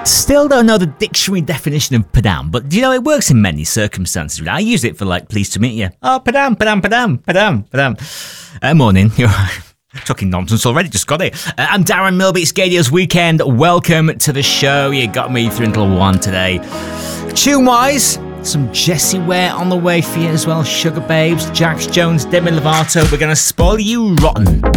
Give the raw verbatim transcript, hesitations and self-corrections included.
Still don't know the dictionary definition of padam, but you know, it works in many circumstances. I use it for, like, pleased to meet you. Oh, padam, padam, padam, padam, padam. Uh, morning. You're talking nonsense already, just got it. Uh, I'm Darren Milby, it's Gadio's Weekend. Welcome to the show. You got me through until one today. Tune-wise, some Jessie Ware on the way for you as well. Sugar Babes, Jax Jones, Demi Lovato. We're going to spoil you rotten.